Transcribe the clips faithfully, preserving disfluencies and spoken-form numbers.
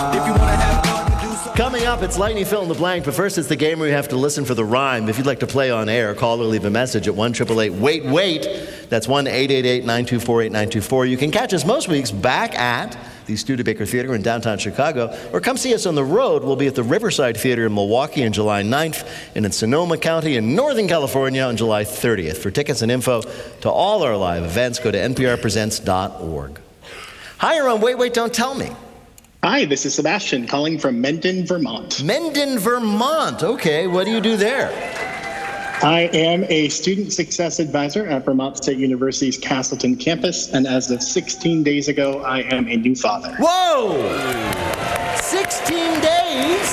If you want to have fun, do something. Coming up, it's Lightning Fill in the Blank, but first it's the game where you have to listen for the rhyme. If you'd like to play on air, call or leave a message at one eight eight eight wait wait. That's one eight eight eight nine two four eight nine two four. You can catch us most weeks back at the Studebaker Theater in downtown Chicago, or come see us on the road. We'll be at the Riverside Theater in Milwaukee on July ninth, and in Sonoma County in Northern California on July thirtieth. For tickets and info to all our live events, go to N P R presents dot org. Hi, you're on Wait, Wait, Don't Tell Me. Hi, this is Sebastian calling from Mendon, Vermont. Mendon, Vermont. Okay, what do you do there? I am a student success advisor at Vermont State University's Castleton campus, and as of sixteen days ago, I am a new father. Whoa! sixteen days?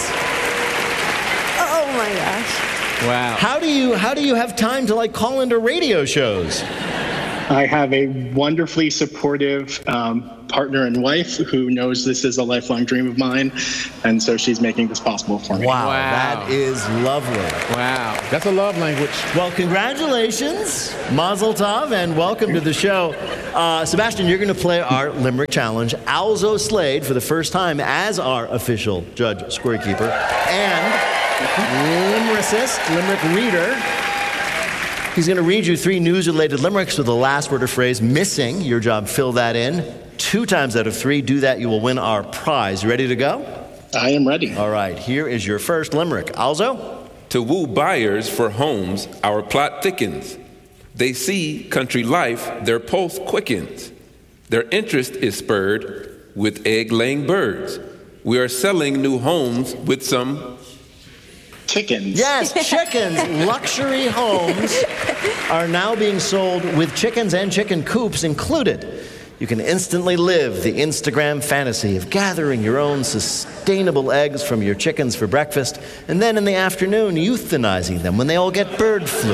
Oh my gosh. Wow. How do you how do you have time to like call into radio shows? I have a wonderfully supportive um, partner and wife who knows this is a lifelong dream of mine, and so she's making this possible for me. Wow, Wow. that is lovely. Wow. That's a love language. Well, congratulations, Mazel Tov, and welcome to the show. Uh, Sebastian, you're going to play our Limerick Challenge. Alzo Slade, for the first time as our official judge scorekeeper, and Limericist, Limerick reader. He's going to read you three news-related limericks with the last word or phrase missing. Your job, fill that in. Two times out of three, do that, you will win our prize. You ready to go? I am ready. All right, here is your first limerick. Alzo? To woo buyers for homes, our plot thickens. They see country life, their pulse quickens. Their interest is spurred with egg-laying birds. We are selling new homes with some... Chickens. Yes, chickens. Luxury homes are now being sold with chickens and chicken coops included. You can instantly live the Instagram fantasy of gathering your own sustainable eggs from your chickens for breakfast, and then in the afternoon euthanizing them when they all get bird flu.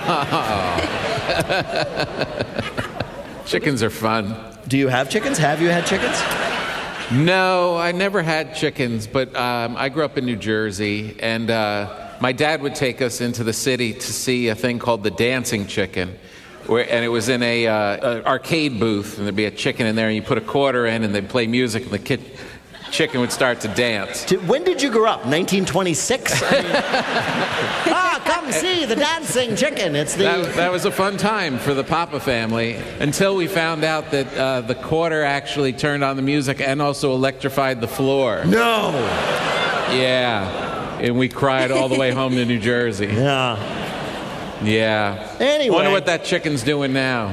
Chickens are fun. Do you have chickens? Have you had chickens? No, I never had chickens, but um, I grew up in New Jersey, and uh, my dad would take us into the city to see a thing called the Dancing Chicken, where, and it was in a, uh, a arcade booth, and there'd be a chicken in there, and you put a quarter in, and they'd play music, and the kid, chicken would start to dance. When did you grow up? nineteen twenty-six? I mean, ah, come see the Dancing Chicken. It's the... That, that was a fun time for the Papa family, until we found out that uh, the quarter actually turned on the music and also electrified the floor. No! Yeah, and we cried all the way home to New Jersey. Yeah. Yeah. Anyway. Wonder what that chicken's doing now.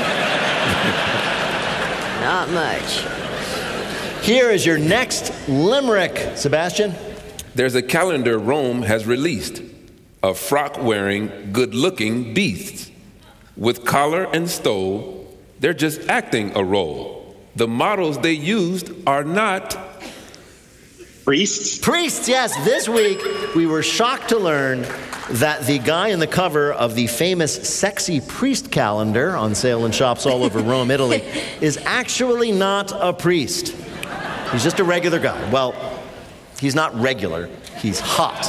Not much. Here is your next limerick, Sebastian. There's a calendar Rome has released of frock-wearing, good-looking beasts. With collar and stole, they're just acting a role. The models they used are not... Priests? Priests, yes. This week, we were shocked to learn that the guy in the cover of the famous Sexy Priest calendar on sale in shops all over Rome, Italy, is actually not a priest. He's just a regular guy. Well, he's not regular. He's hot.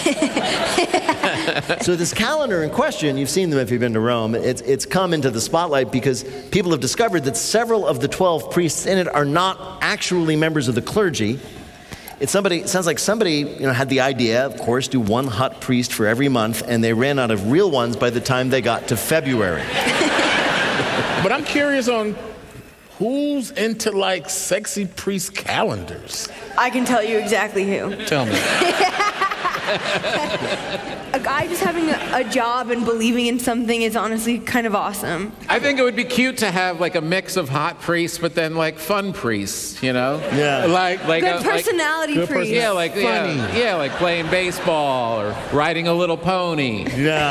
So this calendar in question, you've seen them if you've been to Rome, it's, it's come into the spotlight because people have discovered that several of the twelve priests in it are not actually members of the clergy. It's somebody, it sounds like somebody, you know, had the idea, of course, do one hot priest for every month, and they ran out of real ones by the time they got to February. But I'm curious on who's into, like, sexy priest calendars? I can tell you exactly who. Tell me. A guy just having a, a job and believing in something is honestly kind of awesome. I think it would be cute to have like a mix of hot priests, but then like fun priests, you know? Yeah. Like, Like Good a- like- personality Good priest. Yeah, like Funny. yeah, yeah, like playing baseball or riding a little pony. Yeah.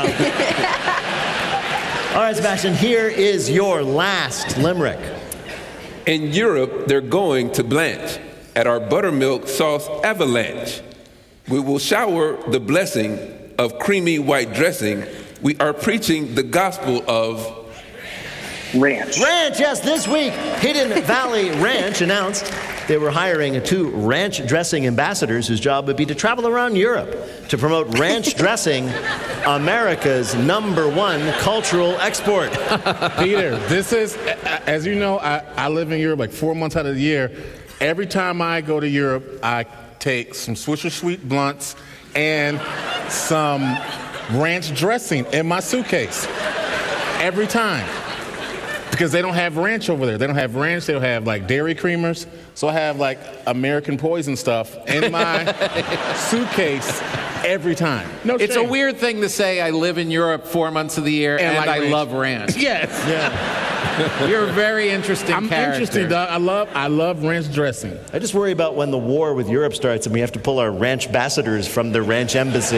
All right, Sebastian, here is your last limerick. In Europe, they're going to blanch at our buttermilk sauce avalanche. We will shower the blessing of creamy white dressing. We are preaching the gospel of... Ranch. Ranch, yes, this week, Hidden Valley Ranch announced they were hiring two ranch dressing ambassadors whose job would be to travel around Europe to promote ranch dressing, America's number one cultural export. Peter, this is, as you know, I, I live in Europe like four months out of the year. Every time I go to Europe, I take some Swisher Sweet Blunts and some ranch dressing in my suitcase. Every time. Because they don't have ranch over there. They don't have ranch. They don't have, like, dairy creamers. So I have, like, American poison stuff in my suitcase every time. No It's shame. a weird thing to say, I live in Europe four months of the year and, like I ranch. love ranch. Yes. Yeah. You're a very interesting I'm character. interesting, dog. I love, I love ranch dressing. I just worry about when the war with Europe starts and we have to pull our ranch ambassadors from the ranch embassy.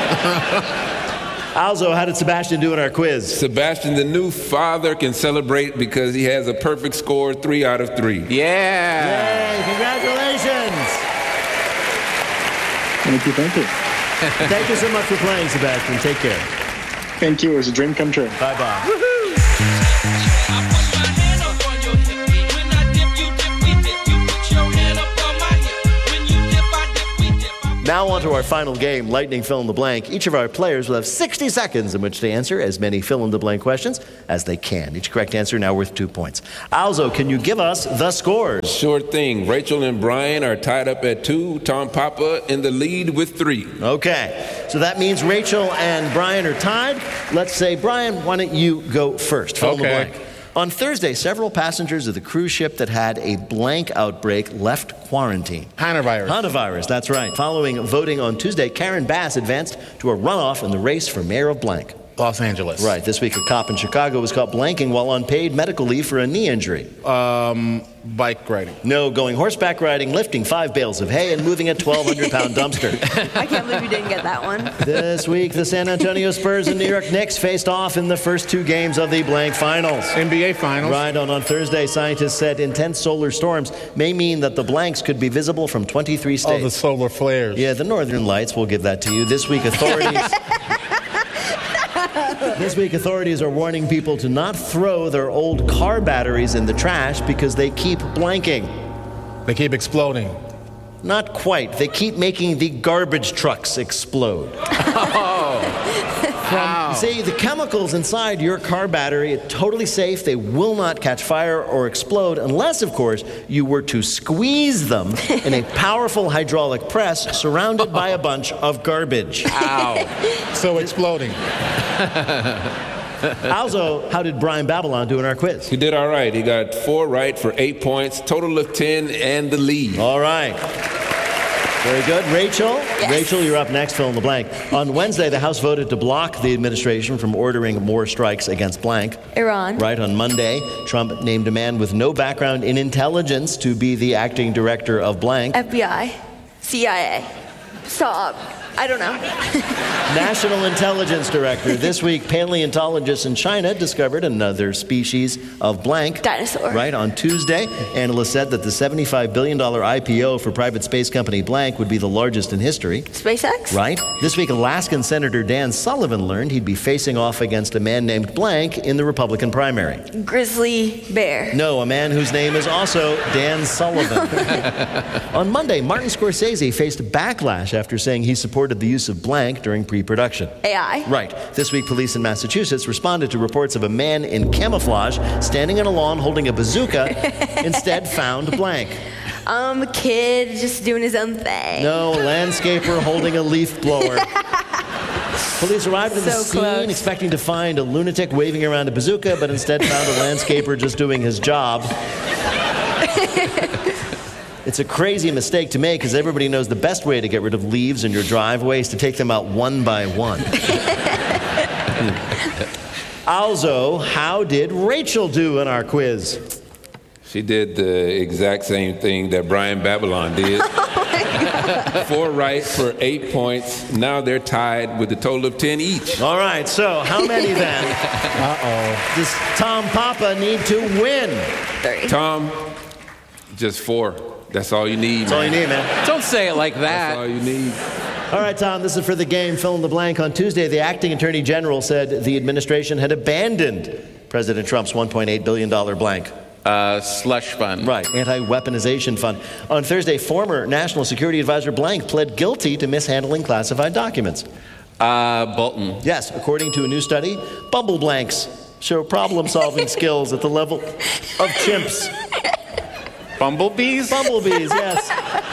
Alzo, how did Sebastian do in our quiz? Sebastian, the new father, can celebrate because he has a perfect score, three out of three. Yeah. Yay, congratulations. Thank you, thank you. Thank you so much for playing, Sebastian. Take care. Thank you. It was a dream come true. Bye-bye. Now on to our final game, Lightning Fill in the Blank. Each of our players will have sixty seconds in which to answer as many fill in the blank questions as they can. Each correct answer now worth two points. Alzo, can you give us the scores? Sure thing. Rachel and Brian are tied up at two. Tom Papa in the lead with three. Okay, so that means Rachel and Brian are tied. Let's say, Brian, why don't you go first? Fill in the Okay. blank. On Thursday, several passengers of the cruise ship that had a blank outbreak left quarantine. Hantavirus. Hantavirus, that's right. Following voting on Tuesday, Karen Bass advanced to a runoff in the race for mayor of blank. Los Angeles. Right, this week a cop in Chicago was caught blanking while on paid medical leave for a knee injury. Um, bike riding. No, going horseback riding, lifting five bales of hay, and moving a twelve hundred pound dumpster. I can't believe you didn't get that one. This week, the San Antonio Spurs and New York Knicks faced off in the first two games of the blank finals. N B A Finals. Right, on, on Thursday, scientists said intense solar storms may mean that the blanks could be visible from twenty-three states. Oh, the solar flares. Yeah, the northern lights, we'll give that to you. This week, authorities... This week, authorities are warning people to not throw their old car batteries in the trash because they keep blanking. They keep exploding. Not quite. They keep making the garbage trucks explode. From, see, the chemicals inside your car battery are totally safe. They will not catch fire or explode unless, of course, you were to squeeze them in a powerful hydraulic press surrounded by a bunch of garbage. Ow. So exploding. Also, how did Brian Babylon do in our quiz? He did all right. He got four right for eight points, total of ten, and the lead. All right. Very good. Rachel? Yes. Rachel, you're up next, fill in the blank. On Wednesday, the House voted to block the administration from ordering more strikes against blank. Iran. Right, on Monday, Trump named a man with no background in intelligence to be the acting director of blank. F B I. C I A. Stop. I don't know. National Intelligence Director. This week, paleontologists in China discovered another species of blank. Dinosaur. Right, on Tuesday, analysts said that the seventy-five billion dollars I P O for private space company blank would be the largest in history. SpaceX. Right. This week, Alaskan Senator Dan Sullivan learned he'd be facing off against a man named blank in the Republican primary. Grizzly bear. No, a man whose name is also Dan Sullivan. On Monday, Martin Scorsese faced backlash after saying he supported the use of blank during pre-production. A I. Right. This week, police in Massachusetts responded to reports of a man in camouflage standing on a lawn holding a bazooka, instead found blank. Um, a kid just doing his own thing. No, a landscaper holding a leaf blower. Police arrived at the So scene close. expecting to find a lunatic waving around a bazooka, but instead found a landscaper just doing his job. It's a crazy mistake to make because everybody knows the best way to get rid of leaves in your driveway is to take them out one by one. Also, how did Rachel do in our quiz? She did the exact same thing that Brian Babylon did. Four right for eight points. Now they're tied with a total of ten each. All right, so how many then Uh-oh. does Tom Papa need to win? Three. Tom, just four. That's all you need. That's all you need, man. Don't say it like That's all that. you need. All right, Tom, this is for the game. Fill in the blank. On Tuesday, the acting attorney general said the administration had abandoned President Trump's one point eight billion dollars blank. Uh, slush fund. Right, anti-weaponization fund. On Thursday, former National Security Advisor blank pled guilty to mishandling classified documents. Uh, Bolton. Yes, according to a new study, bumble blanks show problem-solving skills at the level of chimps. Bumblebees? Bumblebees, yes.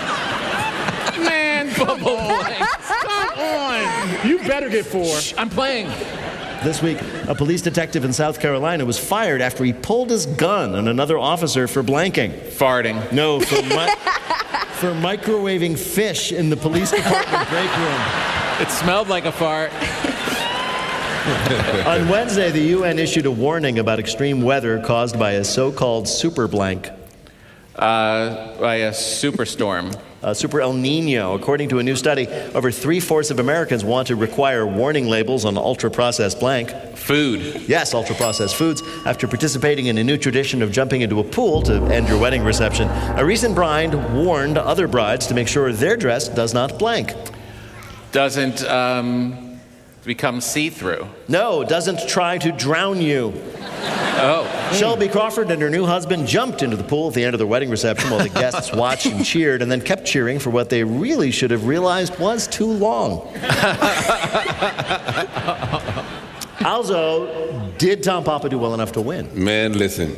Man, come on. Come on. You better get four. I'm playing. This week, a police detective in South Carolina was fired after he pulled his gun on another officer for blanking. Farting. No, for, mi- for microwaving fish in the police department break room. It smelled like a fart. On Wednesday, the U N issued a warning about extreme weather caused by a so-called super blank. Uh, by a superstorm. Uh, super El Nino. According to a new study, over three-fourths of Americans want to require warning labels on ultra-processed blank. Food. Yes, ultra-processed foods. After participating in a new tradition of jumping into a pool to end your wedding reception, a recent bride warned other brides to make sure their dress does not blank. Doesn't um, become see-through. No, doesn't try to drown you. Oh. Shelby Crawford and her new husband jumped into the pool at the end of their wedding reception while the guests watched and cheered, and then kept cheering for what they really should have realized was too long. Also, did Tom Papa do well enough to win? Man, listen.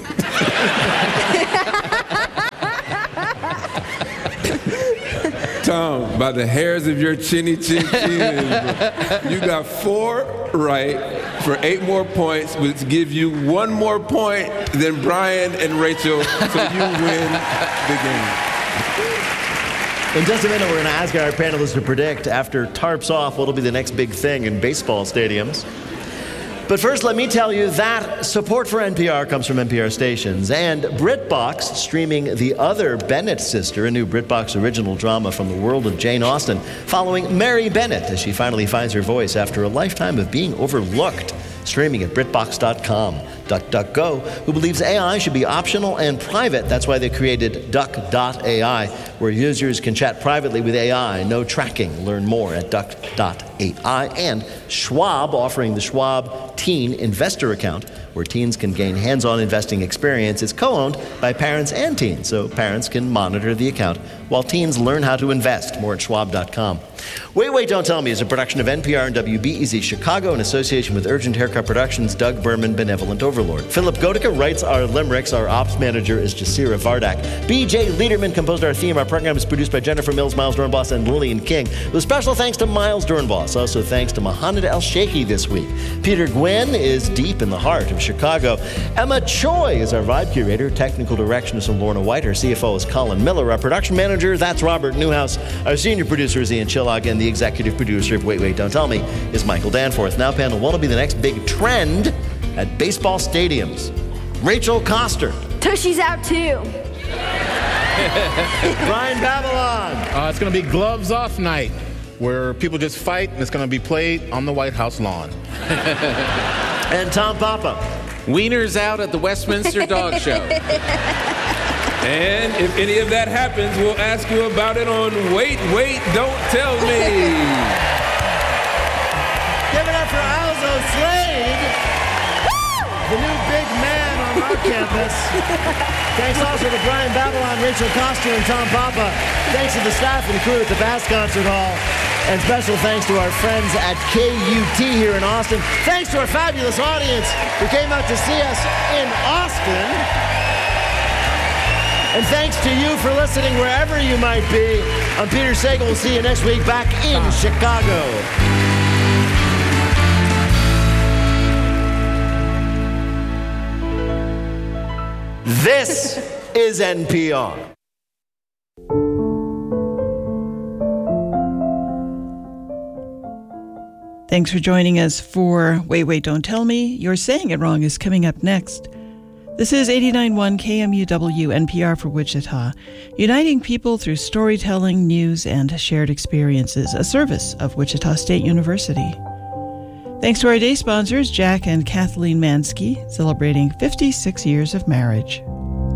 Tom, by the hairs of your chinny chin chin, you got four right for eight more points, which give you one more point than Brian and Rachel, so you win the game. In just a minute, we're going to ask our panelists to predict, after tarps off, what'll be the next big thing in baseball stadiums. But first, let me tell you that support for N P R comes from N P R stations, and BritBox, streaming The Other Bennett Sister, a new BritBox original drama from the world of Jane Austen, following Mary Bennett as she finally finds her voice after a lifetime of being overlooked. Streaming at BritBox dot com. DuckDuckGo, who believes A I should be optional and private. That's why they created Duck dot A I, where users can chat privately with A I. No tracking. Learn more at Duck dot A I. And Schwab, offering the Schwab Teen Investor Account, where teens can gain hands-on investing experience. It's co-owned by parents and teens, so parents can monitor the account while teens learn how to invest. More at Schwab dot com. Wait, Wait, Don't Tell Me is a production of N P R and W B E Z Chicago in association with Urgent Haircut Productions' Doug Berman, Benevolent Overlord. Philip Godica writes our limericks. Our ops manager is Jasira Vardak. B J Liederman composed our theme. Our program is produced by Jennifer Mills, Miles Dornbos, and Lillian King. With special thanks to Miles Dornbos. Also thanks to Mohamed El-Sheikhi this week. Peter Gwynn is deep in the heart of Chicago. Emma Choi is our vibe curator. Technical direction is from Lorna White. Our C F O is Colin Miller. Our production manager, that's Robert Newhouse. Our senior producer is Ian Chillog. And the executive producer of Wait, Wait, Don't Tell Me is Michael Danforth. Now, panel, what'll be the next big trend at baseball stadiums? Rachel Koster. Tushy's out too. Brian Babylon. Uh, it's going to be gloves off night, where people just fight, and it's going to be played on the White House lawn. And Tom Papa. Wieners out at the Westminster Dog Show. And if any of that happens, we'll ask you about it on Wait, Wait, Don't Tell Me. Give it up for Alzo Slade, the new big man on our campus. Thanks also to Brian Babylon, Rachel Koster, and Tom Papa. Thanks to the staff and crew at the Bass Concert Hall. And special thanks to our friends at K U T here in Austin. Thanks to our fabulous audience who came out to see us in Austin. And thanks to you for listening wherever you might be. I'm Peter Sagal. We'll see you next week back in Chicago. This is N P R. Thanks for joining us for Wait, Wait, Don't Tell Me. You're Saying It Wrong is coming up next. This is eighty-nine point one K M U W N P R for Wichita, uniting people through storytelling, news, and shared experiences, a service of Wichita State University. Thanks to our day sponsors, Jack and Kathleen Mansky, celebrating fifty-six years of marriage.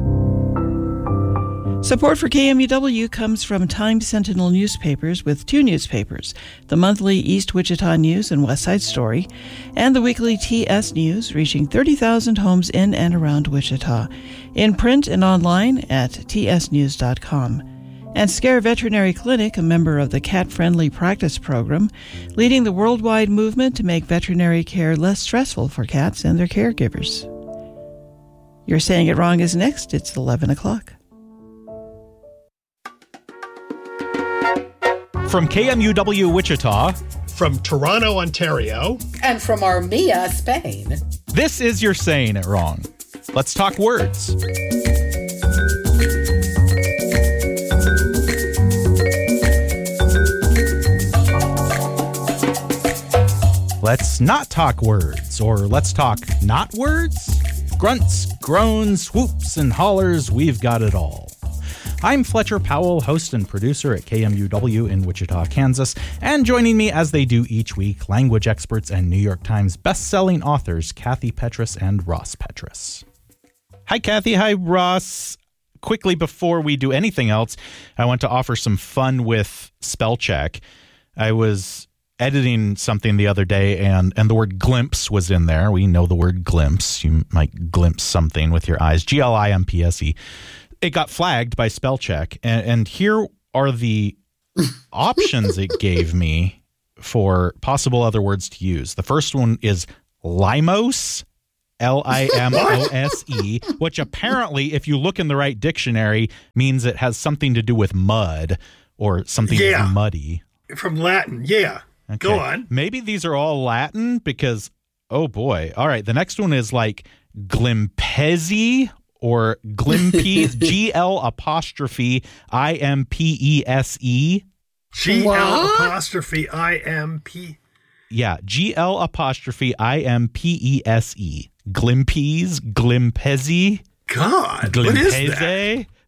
Support for K M U W comes from Time Sentinel newspapers, with two newspapers, the monthly East Wichita News and West Side Story, and the weekly T S News, reaching thirty thousand homes in and around Wichita, in print and online at T S news dot com. And Scare Veterinary Clinic, a member of the Cat Friendly Practice Program, leading the worldwide movement to make veterinary care less stressful for cats and their caregivers. You're Saying It Wrong is next. It's eleven o'clock. From K M U W Wichita. From Toronto, Ontario. And from Armenia, Spain. This is You're Saying It Wrong. Let's talk words. Let's not talk words, or let's talk not words. Grunts, groans, swoops, and hollers, we've got it all. I'm Fletcher Powell, host and producer at K M U W in Wichita, Kansas, and joining me as they do each week, language experts and New York Times best-selling authors Kathy Petrus and Ross Petrus. Hi, Kathy. Hi, Ross. Quickly, before we do anything else, I want to offer some fun with spell check. I was editing something the other day, and, and the word glimpse was in there. We know the word glimpse. You might glimpse something with your eyes. G L I M P S E. It got flagged by spell check, and, and here are the options it gave me for possible other words to use. The first one is limos, L I M O S E, which apparently, if you look in the right dictionary, means it has something to do with mud or something Yeah. that's muddy. From Latin, yeah. Okay. Go on. Maybe these are all Latin because, oh boy. All right. The next one is like glimpese or glimpese, G L apostrophe I M P E S E. G L What? apostrophe I M P. Yeah. G L apostrophe I M P E S E. Glimpese, glimpese, God, what is that? glimpese.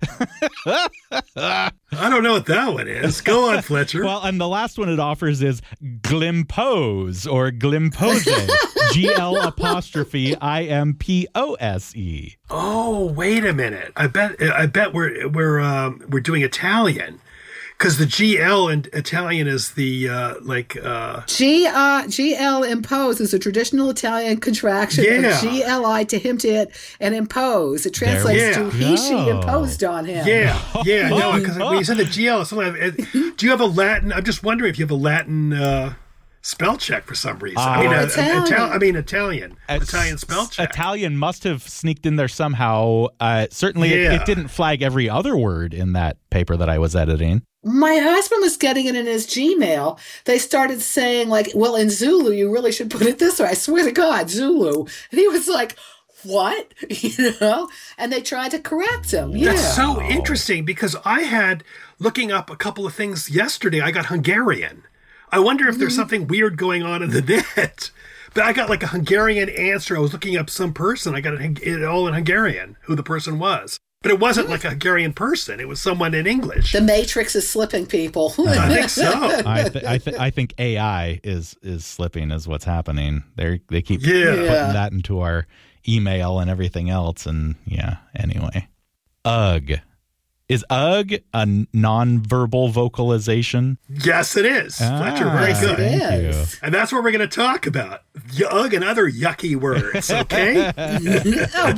I don't know what that one is. Go on, Fletcher. Well, and the last one it offers is glimpose or glimpose. G L apostrophe I M P O S E. Oh, wait a minute. I bet I bet we're we're um, we're doing Italian. Because the G L in Italian is the, uh, like... Uh, G, uh, G L impose is a traditional Italian contraction Yeah. of G L I to him to it and impose. It translates There to we he, she go. imposed on him. yeah, yeah, no, because when you said the G L, something like, do you have a Latin... I'm just wondering if you have a Latin uh, spell check for some reason. I mean, Oh, uh, Italian. Ital- I mean, Italian. Uh, Italian spell check. Italian must have sneaked in there somehow. Uh, certainly, it, Yeah. it didn't flag every other word in that paper that I was editing. My husband was getting it in his Gmail. They started saying, like, well, in Zulu, you really should put it this way. I swear to God, Zulu. And he was like, what? You know? And they tried to correct him. Yeah. That's so interesting because I had, looking up a couple of things yesterday, I got Hungarian. I wonder if there's something weird going on in the net. But I got like a Hungarian answer. I was looking up some person. I got it, it all in Hungarian, who the person was. But it wasn't like a Hungarian person. It was someone in English. The Matrix is slipping people. I think so. I, th- I, th- I think A I is is slipping is what's happening. They they keep Yeah. putting Yeah. that into our email and everything else. And yeah, anyway. Ugh. Is ugh a nonverbal vocalization? Yes, it is. Fletcher, very Ah, good. It Thank you. is. And that's what we're going to talk about. Ugh and other yucky words, okay? Oh,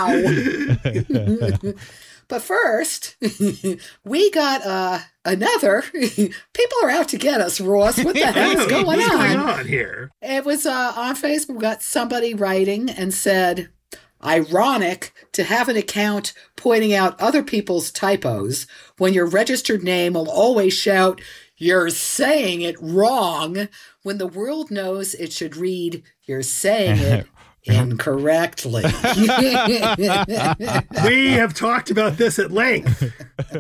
wow. But first, we got uh, another. People are out to get us, Ross. What the hell's going What's going on? on here? It was uh, on Facebook. We got somebody writing and said, ironic to have an account pointing out other people's typos when your registered name will always shout, you're saying it wrong, when the world knows it should read, you're saying it incorrectly. We have talked about this at length.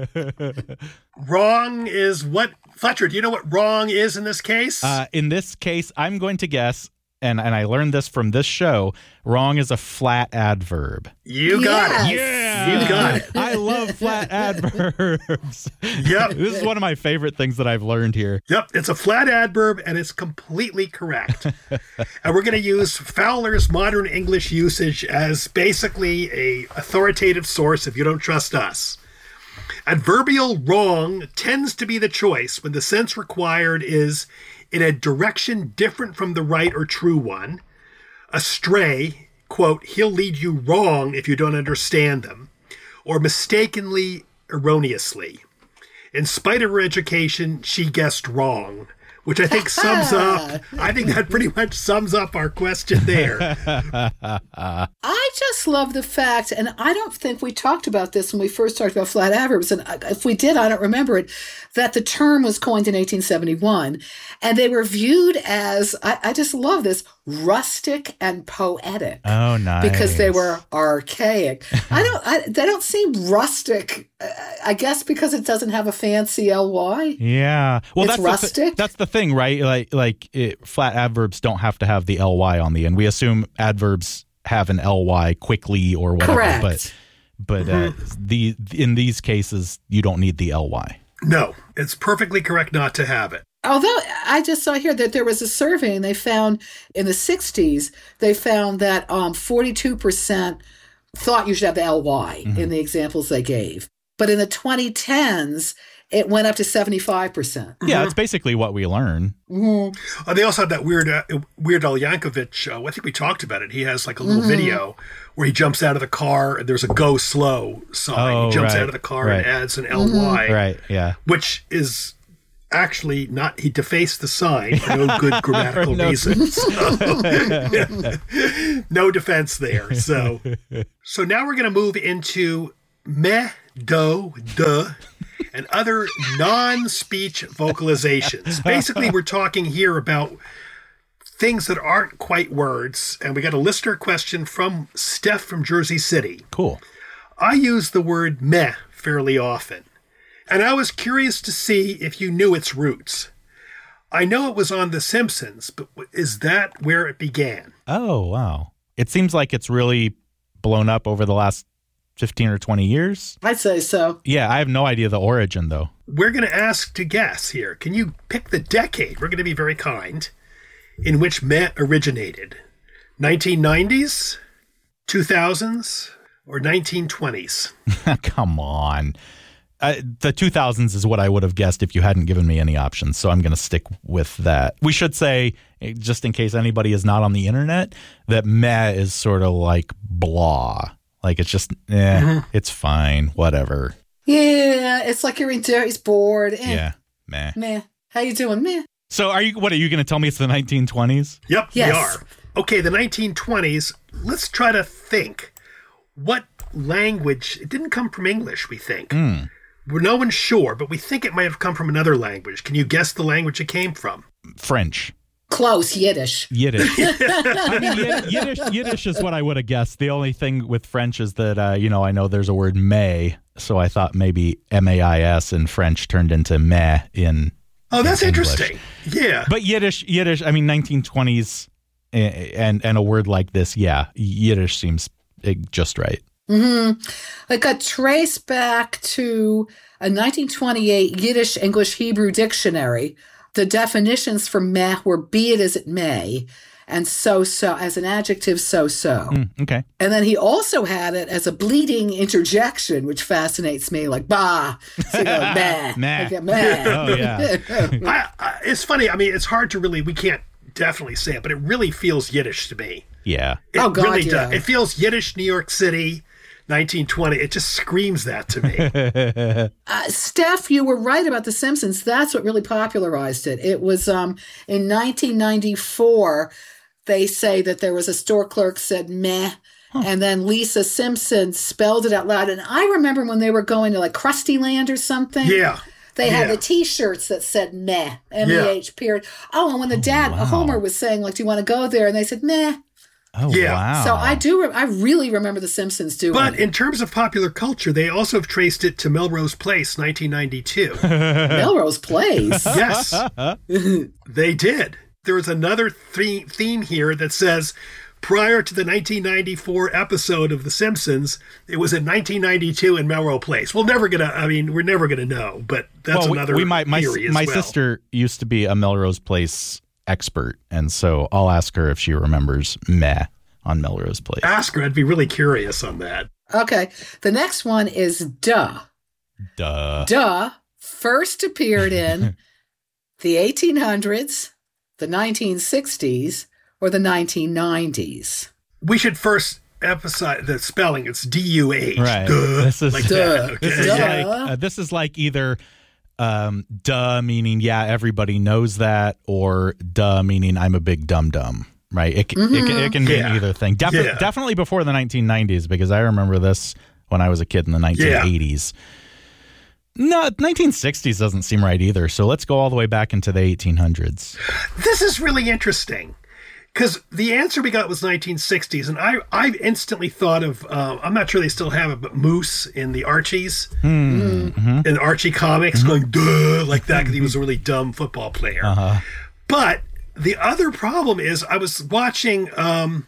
Wrong is what? Fletcher, do you know what wrong is in this case? Uh, in this case, I'm going to guess, and, and I learned this from this show, wrong is a flat adverb. you got Yes. it. Yeah. You got it. I love flat adverbs. Yep. This is one of my favorite things that I've learned here. Yep, it's a flat adverb and it's completely correct. And we're going to use Fowler's Modern English Usage as basically a authoritative source if you don't trust us. Adverbial wrong tends to be the choice when the sense required is in a direction different from the right or true one. Astray, quote, he'll lead you wrong if you don't understand them, or mistakenly, erroneously. In spite of her education, she guessed wrong, which I think sums up, I think that pretty much sums up our question there. I just love the fact, and I don't think we talked about this when we first talked about flat adverbs, and if we did, I don't remember it, that the term was coined in eighteen seventy-one, and they were viewed as, I, I just love this, rustic and poetic. Oh, nice. Because they were archaic. I don't, I, they don't seem rustic, uh, I guess because it doesn't have a fancy L Y. Yeah. Well, It's that's rustic. The th- that's the thing, right? Like, like it, flat adverbs don't have to have the L Y on the end. We assume adverbs have an L Y quickly or whatever. Correct. But, but Mm-hmm. uh, the in these cases, you don't need the L Y. No, it's perfectly correct not to have it. Although I just saw here that there was a survey and they found in the sixties, they found that um, forty-two percent thought you should have the L Y Mm-hmm. in the examples they gave. But in the twenty tens, it went up to seventy-five percent. Yeah, it's basically what we learn. Mm-hmm. Uh, they also had that weird, uh, Weird Al Yankovic show. I think we talked about it. He has like a little Mhm. video where he jumps out of the car and there's a go slow sign. Oh, he jumps right, out of the car right. and adds an L Y, Right, yeah. which is actually not, he defaced the sign for no good grammatical No. reason. So, no defense there. So, so now we're going to move into me, do, duh, and other non-speech vocalizations. Basically, we're talking here about things that aren't quite words, and we got a listener question from Steph from Jersey City. Cool. I use the word meh fairly often, and I was curious to see if you knew its roots. I know it was on The Simpsons, but is that where it began? Oh, wow. It seems like it's really blown up over the last fifteen or twenty years. I'd say so. Yeah, I have no idea the origin, though. We're going to ask to guess here. Can you pick the decade? We're going to be very kind. In which meh originated? nineteen nineties, two thousands, or nineteen twenties? Come on. Uh, the two thousands is what I would have guessed if you hadn't given me any options, so I'm going to stick with that. We should say, just in case anybody is not on the internet, that meh is sort of like blah. Like it's just, eh, Mm-hmm. it's fine, whatever. Yeah, it's like you're in there, he's bored. Eh, Yeah, meh. Meh. How you doing? Meh. So are you, what, are you going to tell me it's the nineteen twenties? Yep, Yes. we are. Okay, the nineteen twenties, let's try to think. What language, it didn't come from English, we think. Mm. We're no one's sure, but we think it might have come from another language. Can you guess the language it came from? French. Close, Yiddish. Yiddish. I mean, Yid- Yiddish, Yiddish is what I would have guessed. The only thing with French is that, uh, you know, I know there's a word mais, so I thought maybe M A I S in French turned into meh in Oh, that's in English. interesting. Yeah. But Yiddish, Yiddish, I mean, nineteen twenties and, and, and a word like this, yeah, Yiddish seems eh, just right. Mm-hmm. It got traced back to a nineteen twenty-eight Yiddish English Hebrew dictionary. The definitions for meh were be it as it may, and so-so as an adjective, so-so. Mm, okay. And then he also had it as a bleeding interjection, which fascinates me, like bah, so you go like, meh, Meh. like, meh. Oh, yeah. I, I, it's funny. I mean, it's hard to really, we can't definitely say it, but it really feels Yiddish to me. Yeah. It Oh, God, really yeah. does. It feels Yiddish, New York City, nineteen twenty. It just screams that to me. Uh, Steph, you were right about The Simpsons. That's what really popularized it. It was um, in nineteen ninety-four, they say that there was a store clerk said meh, and then Lisa Simpson spelled it out loud. And I remember when they were going to like Krusty Land or something. Yeah. They had Yeah. the T-shirts that said meh, M E H period. Oh, and when the dad, wow. Homer, was saying, like, do you want to go there? And they said meh. Oh, Yeah. wow. So I do, re- I really remember The Simpsons doing But it. in terms of popular culture, they also have traced it to Melrose Place, nineteen ninety-two. Melrose Place. Yes, they did. There was another theme, theme here that says prior to the nineteen ninety-four episode of The Simpsons, it was in nineteen ninety-two in Melrose Place. We're never gonna. I mean, we're never gonna know. But that's well, we- another we might, my, theory as my well. sister used to be a Melrose Place expert, and so I'll ask her if she remembers meh on Melrose Place. Ask her. I'd be really curious on that. Okay. The next one is duh. Duh. Duh first appeared in the eighteen hundreds, the nineteen sixties, or the nineteen nineties. We should first emphasize the spelling. It's D U H. Right. Duh. This is like Duh. that. Okay. This is Duh. like uh, this is like either um, duh meaning, yeah, everybody knows that, or duh meaning I'm a big dum-dum, right? It, mm-hmm. it, it can mean yeah. either thing. Defi- yeah. Definitely before the nineteen nineties, because I remember this when I was a kid in the nineteen eighties. Yeah. No, nineteen sixties doesn't seem right either, so let's go all the way back into the eighteen hundreds. This is really interesting. Because the answer we got was nineteen sixties, and I I instantly thought of, uh, I'm not sure they still have it, but Moose in the Archies, mm-hmm. in Archie comics, mm-hmm. going, duh, like that, because he was a really dumb football player. Uh-huh. But the other problem is, I was watching, um,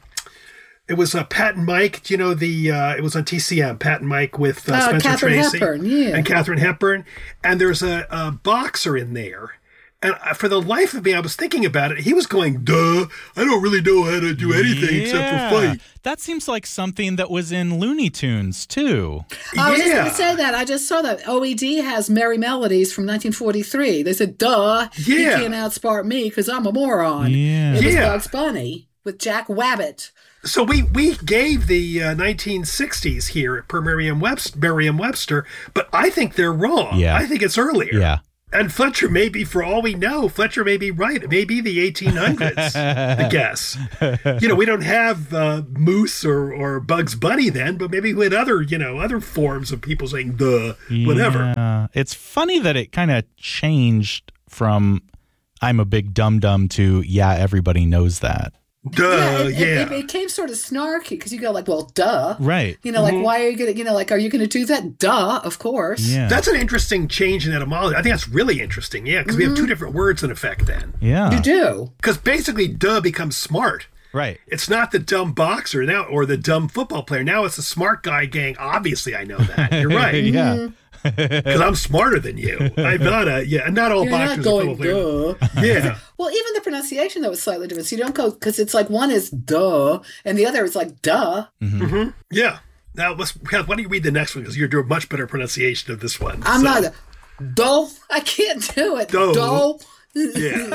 it was uh, Pat and Mike, do you know, the uh, it was on T C M, Pat and Mike with uh, uh, Spencer Katharine Tracy. Hepburn, yeah. And Katharine Hepburn, and there's a, a boxer in there. And for the life of me, I was thinking about it. He was going, duh, I don't really know how to do anything yeah. except for fight. That seems like something that was in Looney Tunes, too. I was yeah. just going to say that. I just saw that. O E D has Merry Melodies from nineteen forty-three. They said, duh, yeah. he can't outsmart me because I'm a moron. Yeah. It was yeah. Bugs Bunny with Jack Wabbit. So we, we gave the uh, nineteen sixties here per Merriam-Webster, Merriam-Webster, but I think they're wrong. Yeah. I think it's earlier. Yeah. And Fletcher may be, for all we know, Fletcher may be right. It may be the eighteen hundreds, I guess. You know, we don't have uh, Moose or, or Bugs Bunny then, but maybe we had other, you know, other forms of people saying, duh, whatever. Yeah. It's funny that it kind of changed from I'm a big dum-dum to, yeah, everybody knows that. Duh, yeah. It, yeah. it, it became sort of snarky because you go like, well, duh. Right. You know, like, mm-hmm. why are you going to, you know, like, are you going to do that? Duh, of course. Yeah. That's an interesting change in etymology. I think that's really interesting, yeah, because mm-hmm. we have two different words in effect then. Yeah. You do. Because basically, duh becomes smart. Right. It's not the dumb boxer now or the dumb football player. Now it's the smart guy gang. Obviously, I know that. You're right. yeah. Mm-hmm. Because I'm smarter than you. I'm not a, yeah, not all You're boxers not going, are football duh. players. Yeah. Well, even the pronunciation, though, is slightly different. So you don't go, because it's like one is duh, and the other is like duh. Mm-hmm. Mm-hmm. Yeah. Now, let's, why don't you read the next one, because you're doing a much better pronunciation of this one. I'm so. not, duh. I can't do it. Duh. Duh. Yeah.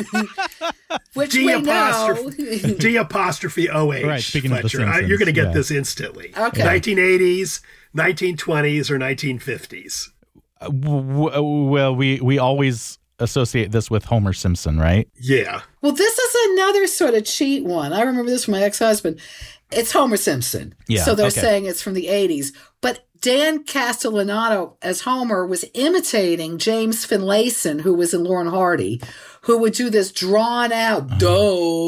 Which G we apostrophe, know. G apostrophe O H. Right, speaking Fletcher. of the Simpsons. I, you're going to get yeah. this instantly. Okay. nineteen eighties, nineteen twenties, or nineteen fifties. Uh, w- w- well, we, we always associate this with Homer Simpson, right? Yeah. Well, this is another sort of cheat one. I remember this from my ex-husband. It's Homer Simpson. Yeah, so they're okay. saying it's from the eighties. But Dan Castellaneta as Homer was imitating James Finlayson, who was in Laurel and Hardy, who would do this drawn out dough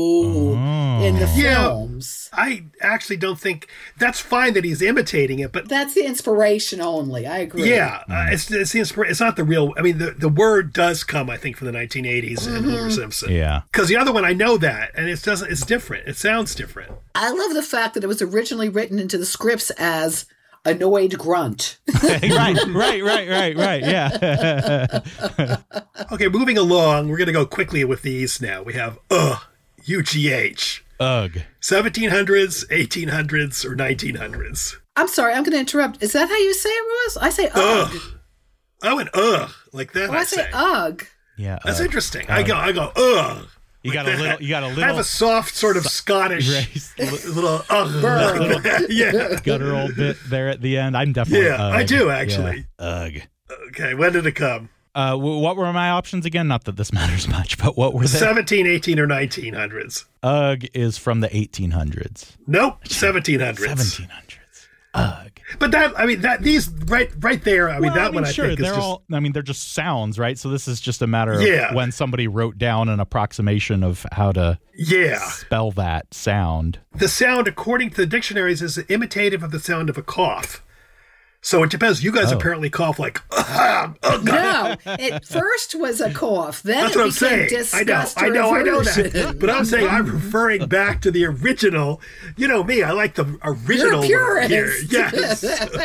oh. in the films. Yeah, I actually don't think that's fine that he's imitating it, but that's the inspiration only. I agree. Yeah, uh, it's it's the inspira- It's not the real. I mean, the, the word does come, I think, from the nineteen eighties mm-hmm. and Homer Simpson. Yeah, because the other one I know that, and it doesn't. It's different. It sounds different. I love the fact that it was originally written into the scripts as annoyed grunt. right, right, right, right, right. Yeah. Okay, moving along. We're going to go quickly with these now. We have ugh, U G H. Ugh. seventeen hundreds, eighteen hundreds, or nineteen hundreds. I'm sorry, I'm going to interrupt. Is that how you say it, Ross? I say ugh. ugh. I went ugh like that. Oh, I, I say ugh. Yeah, that's ugh. interesting. Um, I go, I go ugh. You like got a little. You got a little. I have a soft, sort of Scottish, little ugh. Burr. Yeah, guttural bit there at the end. I'm definitely. Yeah, ugh. I do actually. Yeah. Ugh. Okay, when did it come? Uh, what were my options again? Not that this matters much, but what were they? seventeen, eighteen, or nineteen hundreds? Ugh is from the eighteen hundreds. Nope, seventeen hundreds. seventeen hundreds. Ugh. But that, I mean, that these right, right there. I mean, well, that I mean, one I sure, think is they're just. all. I mean, they're just sounds, right? So this is just a matter of yeah. when somebody wrote down an approximation of how to yeah. spell that sound. The sound, according to the dictionaries, is imitative of the sound of a cough. So it depends. You guys Oh. apparently cough like, uh, uh, No, it first was a cough. Then That's it what I'm became saying. I know, disgust I know, I know aversion. that. But I'm saying I'm referring back to the original. You know me, I like the original You're a word here. purist. Yes.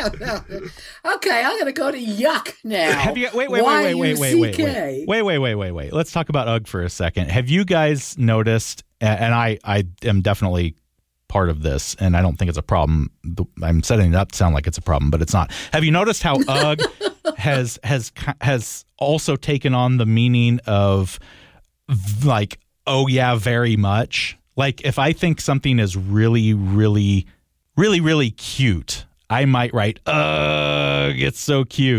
Okay, I'm going to go to yuck now. Have you, wait, wait, wait, wait, wait, wait, wait, wait, Y U C K. wait, wait, wait, wait, wait. Let's talk about Ugh for a second. Have you guys noticed? And I, I am definitely part of this, and I don't think it's a problem. I'm setting it up to sound like it's a problem, but it's not. Have you noticed how Ugh has has has also taken on the meaning of like, oh yeah, very much? Like if I think something is really, really, really, really cute, I might write, ugh, it's so cute.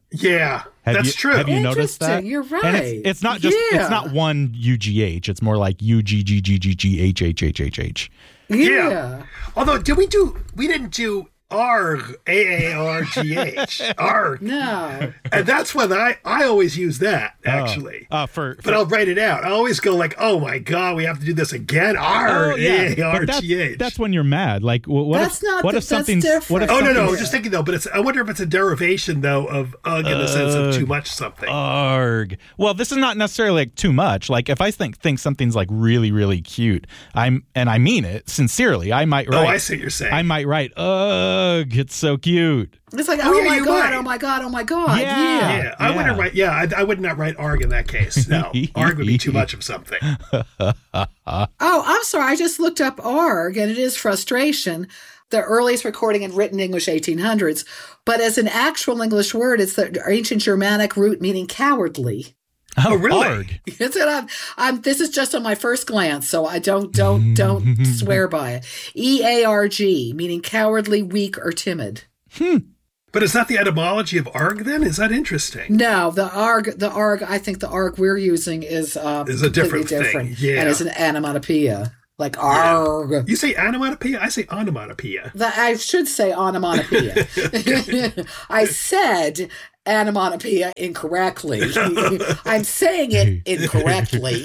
Yeah, Have that's you, true. Have you noticed that? You're right. And it's, it's not just Yeah. it's not one U G H. It's more like U G G G G G H H H H H. Yeah. Yeah. Although, did we do? We didn't do arg, A A R G H, arg. No. And that's when I I always use that actually. Uh, for, for but I'll write it out. I always go like, oh my god, we have to do this again. R Oh, yeah. A A R But that's, G H. that's when you're mad. Like, wh- what That's if not what the- if that's something's what if different. Oh no no! I something's was just thinking though, but it's. I wonder if it's a derivation though of ugh in the sense of too much something. Arg. Well, this is not necessarily like too much. Like if I think think something's like really really cute, I'm and I mean it sincerely. I might write. Oh, I see what you're saying. I might write. Ugh, it's so cute. It's like, Oh, oh, yeah, my you're god, right. oh my god, oh my god. Yeah. Yeah. yeah, I yeah. wouldn't write. Yeah, I, I would not write arg in that case. No, arg would be too much of something. Oh, I'm sorry. I just looked up arg, and it is frustration. The earliest recording in written English, eighteen hundreds. But as an actual English word, it's the ancient Germanic root meaning cowardly. Oh, really? Arg. That's what I'm, I'm. This is just on my first glance, so I don't, don't, don't swear by it. E A R G, meaning cowardly, weak, or timid. But is that the etymology of arg then? Is that interesting? No, the arg, the arg. I think the arg we're using is um, Is a completely different thing, different, yeah. and it's an onomatopoeia, like arg. You say onomatopoeia? I say onomatopoeia. The, I should say onomatopoeia. I said onomatopoeia incorrectly. I'm saying it incorrectly.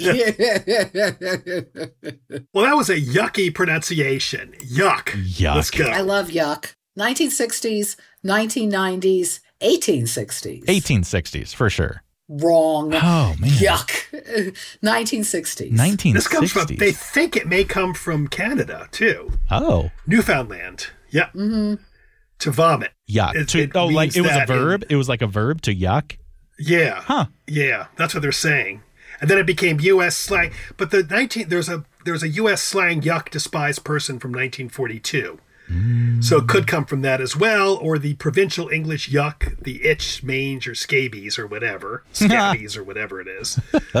Well, that was a yucky pronunciation. Yuck. Yuck. Let's go. I love yuck. nineteen sixties, nineteen nineties, eighteen sixties. eighteen sixties for sure. Wrong. Oh man. Yuck. nineteen sixties. nineteen This comes sixties. from, they think it may come from Canada, too. Oh. Newfoundland. Yeah. Mm-hmm. To vomit. Yuck. It- To- it oh, like means it was a that in- verb? It was like a verb to yuck? Yeah. Huh. Yeah. That's what they're saying. And then it became U S slang. But the nineteen there's a there's a U S slang yuck despised person from nineteen forty-two. Mm. So it could come from that as well, or the provincial English yuck, the itch, mange, or scabies, or whatever, scabies, or whatever it is.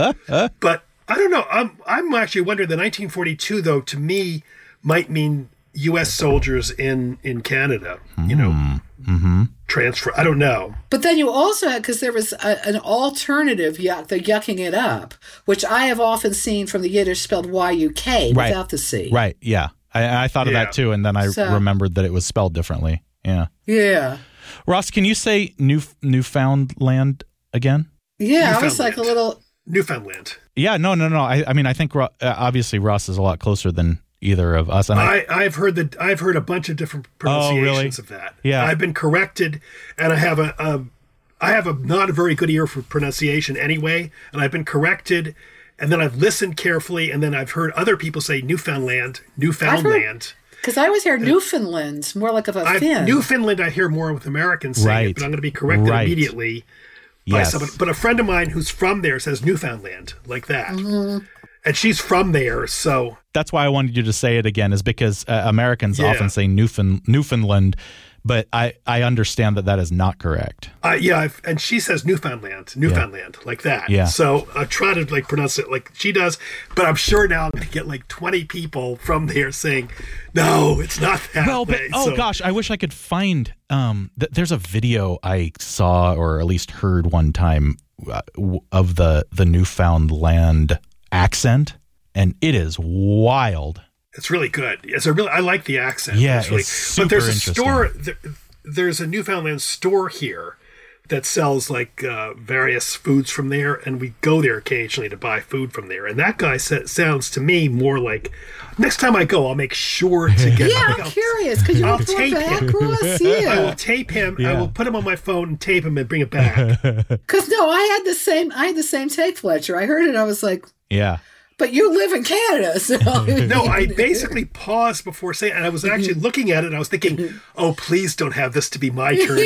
But I don't know. I'm I'm actually wondering. The nineteen forty-two, though, to me, might mean U S soldiers in in Canada. You know, Mm-hmm. transfer. I don't know. But then you also had, because there was a, an alternative yuck, the yucking it up, which I have often seen from the Yiddish spelled Y U K Right. without the C. Right. Yeah. I, I thought of Yeah. that too, and then I So- remembered that it was spelled differently. Yeah. Yeah. Ross, can you say New Newfoundland again? Yeah, I was like a Newfoundland. little. Newfoundland. Yeah. No. No. No. I. I mean, I think Ro- uh, obviously Ross is a lot closer than either of us. And I, I, I've heard that I've heard a bunch of different pronunciations Oh, really? of that. Yeah. I've been corrected, and I have a, a I have a not a very good ear for pronunciation anyway, and I've been corrected, and then I've listened carefully, and then I've heard other people say Newfoundland, Newfoundland. Because I always hear Newfoundland, more like of a I, fin. Newfoundland, I hear more with Americans saying Right. it, but I'm going to be corrected Right. immediately by Yes. someone. But a friend of mine who's from there says Newfoundland, like that, Mm-hmm. and she's from there, so. That's why I wanted you to say it again, is because uh, Americans Yeah. often say Newfound, Newfoundland, but I, I understand that that is not correct. Uh, yeah, I've, and she says Newfoundland, Newfoundland, like that. Yeah. So I try to like pronounce it like she does, but I'm sure now I'm going to get like twenty people from there saying, "No, it's not that Well, but way." oh So- gosh, I wish I could find. Um, th- there's a video I saw or at least heard one time uh, w- of the the Newfoundland accent, and it is wild. It's really good. It's a really I like the accent. Yeah, really, it's but there's a super store. There, there's a Newfoundland store here that sells like uh, various foods from there, and we go there occasionally to buy food from there. And that guy sa- sounds to me more like. Next time I go, I'll make sure to get. Yeah, I'm I'll- curious. Could you I'll report tape back, him. Ross? I Yeah. will tape him. I Yeah. will put him on my phone and tape him and bring it back. Because no, I had the same. I had the same take, Fletcher. I heard it. I was like, Yeah. but you live in Canada, so No, I basically paused before saying, and I was actually looking at it, and I was thinking, "Oh, please don't have this to be my turn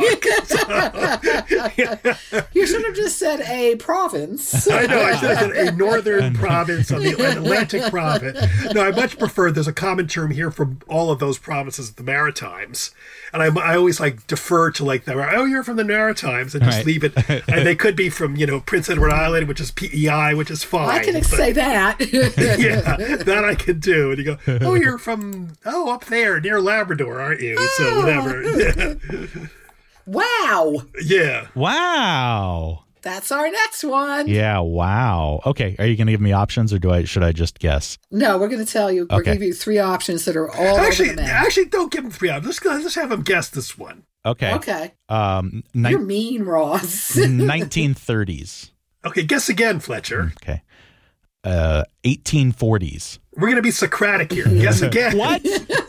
to talk." you should have just said a province. I know. I should have said a northern province on the Atlantic province. No, I much prefer. There's a common term here for all of those provinces, the Maritimes, and I, I always like defer to like the oh, you're from the Maritimes, and just Right. leave it. And they could be from you know Prince Edward Island, which is P E I, which is fine. I can but- say that. Yeah, that I could do. And you go, oh, you're from oh up there near Labrador, aren't you? So whatever. Yeah. Wow. Yeah. Wow. That's our next one. Yeah, wow. Okay, are you going to give me options, or do I? Should I just guess? No, we're going to tell you. We're Okay. going to give you three options that are all Actually, over the map. actually, don't give him three options. Let's, let's have him guess this one. Okay. Okay. Um, You're ni- mean, Ross. nineteen thirties. Okay, guess again, Fletcher. Okay. Uh, eighteen forties. We're going to be Socratic here. Guess again. What?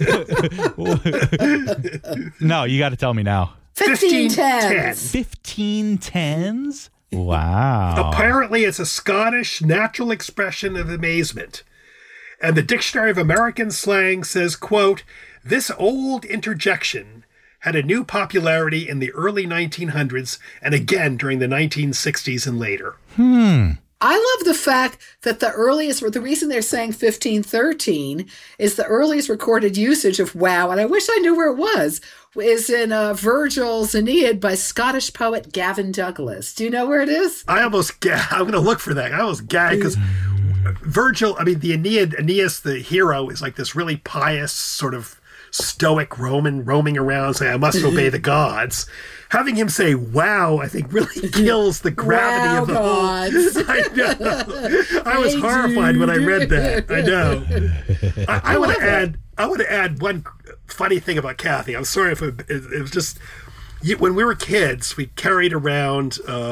No, you got to tell me now. fifteen tens. fifteen tens? Wow. Apparently, it's a Scottish natural expression of amazement. And the Dictionary of American Slang says, quote, this old interjection had a new popularity in the early nineteen hundreds and again during the nineteen sixties and later. Hmm. I love the fact that the earliest, the reason they're saying fifteen thirteen is the earliest recorded usage of wow, and I wish I knew where it was, is in uh, Virgil's Aeneid by Scottish poet Gavin Douglas. Do you know where it is? I almost gag. I'm going to look for that. I almost gag because Virgil, I mean, the Aeneid, Aeneas, the hero, is like this really pious, sort of stoic Roman roaming around saying, I must obey the gods. Having him say, wow, I think really kills the gravity Wow, of the gods. whole. I know. I was Hey, horrified when I read that. I know. I, I, I want love to add, I want to add one funny thing about Kathy. I'm sorry if it, it, it was just, you, when we were kids, we carried around, uh,